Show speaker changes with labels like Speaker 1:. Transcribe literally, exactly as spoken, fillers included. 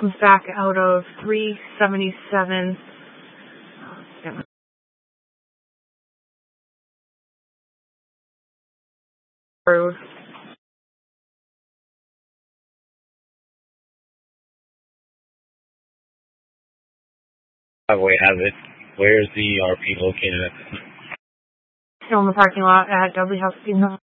Speaker 1: comes back out of three seventy-seven Road.
Speaker 2: Highway has it. Where is the R P located at?
Speaker 1: Still in the parking lot at W House.